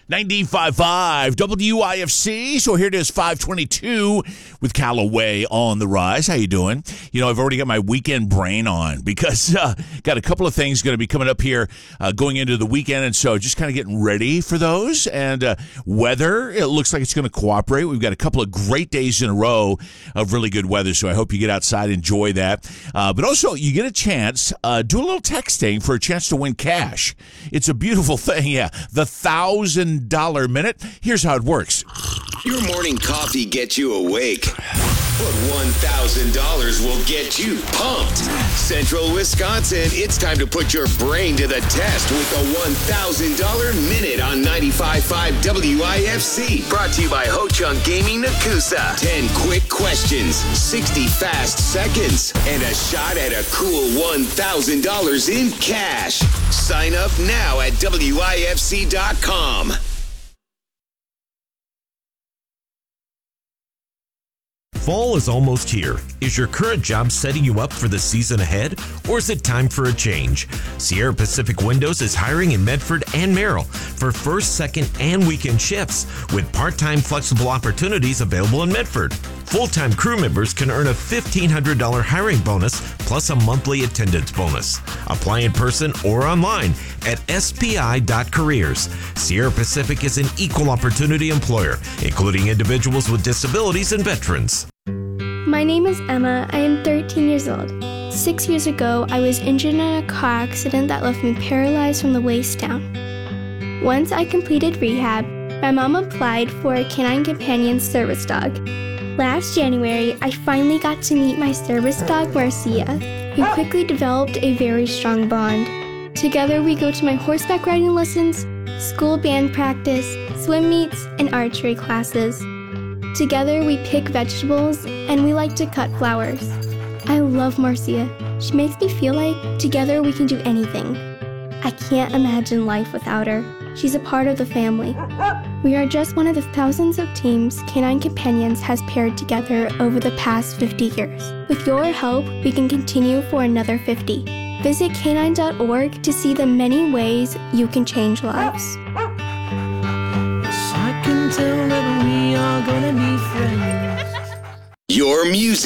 95.5 WIFC. So here it is, 522 with Callaway on the rise. How you doing? You know, I've already got my weekend brain on because got a couple of things going to be coming up here going into the weekend. And so just kind of getting ready for those. And weather, it looks like it's going to cooperate. We've got a couple of great days in a row of really good weather. So I hope you get outside, enjoy that. But also you get a chance, do a little texting for a chance to win cash. It's a beautiful thing. Yeah. The $1,000 minute. Here's how it works. Your morning coffee gets you awake, but $1,000 will get you pumped. Central Wisconsin, it's time to put your brain to the test with the $1,000 minute on 95.5 WIFC. Brought to you by Ho Chunk Gaming Nakusa. 10 quick questions, 60 fast seconds, and a shot at a cool $1,000 in cash. Sign up now at WIFC.com. Fall is almost here. Is your current job setting you up for the season ahead, or is it time for a change? Sierra Pacific Windows is hiring in Medford and Merrill for first, second, and weekend shifts with part-time flexible opportunities available in Medford. Full-time crew members can earn a $1,500 hiring bonus plus a monthly attendance bonus. Apply in person or online at spi.careers. Sierra Pacific is an equal opportunity employer, including individuals with disabilities and veterans. My name is Emma. I am 13 years old. 6 years ago, I was injured in a car accident that left me paralyzed from the waist down. Once I completed rehab, my mom applied for a Canine Companion service dog. Last January, I finally got to meet my service dog, Marcia, who quickly developed a very strong bond. Together, we go to my horseback riding lessons, school band practice, swim meets, and archery classes. Together, we pick vegetables, and we like to cut flowers. I love Marcia. She makes me feel like together we can do anything. I can't imagine life without her. She's a part of the family. We are just one of the thousands of teams Canine Companions has paired together over the past 50 years. With your help, we can continue for another 50. Visit canine.org to see the many ways you can change lives. Your music.